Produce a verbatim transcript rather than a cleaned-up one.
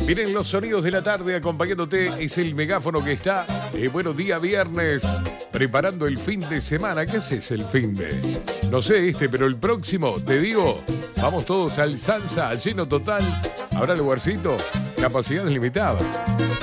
Miren los sonidos de la tarde acompañándote. Es el megáfono que está. Eh, buenos días, viernes. Preparando el fin de semana. ¿Qué haces el fin de? No sé este, pero el próximo, te digo, vamos todos al Sansa, lleno total. Habrá lugarcito, capacidad limitada.